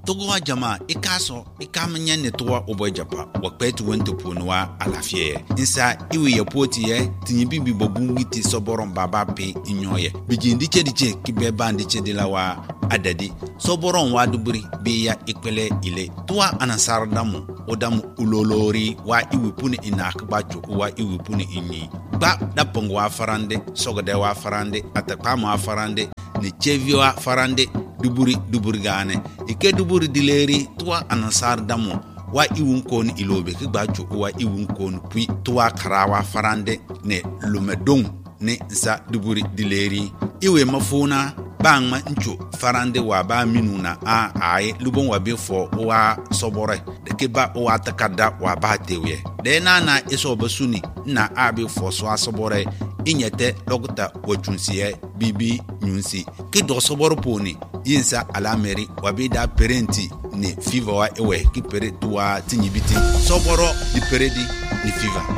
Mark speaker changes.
Speaker 1: togo jama ikaso ikamanya ne towa obo japa wakpetu wento punwa alafie insa iwe ya poti ye tinyibi bibobungi ti soboron baba pe inyoye bijindi chediche kibe bandi chedilawa adadi soboron waduburi biya ikpele ile towa anasar damu odamu ulolori wa iwe puni inakba choko wa iwe puni inyi ba dapong wa farande sogode wa farande atakama wa farande ne chevi wa farande duburi gane ike duburi dileri tuwa anasar damu wa iwun kon ilobe ki gbacho wa iwun kon pui tuwa karawa farande ne lumedong ne sa duburi dileri iwe mafuna bangma ncho farande wa ba minuna a ai lubon wa be fo wa sobore de ke ba wa takada wa ba tewe de na iso basuni na abi fo so asobore inyete logta wachunsiye bibi nyunsi ki do soboro poni yinsa alameri wabida parenti ni fever wa ewe ki pere tuwa tinyibiti soboro di peredi ni fever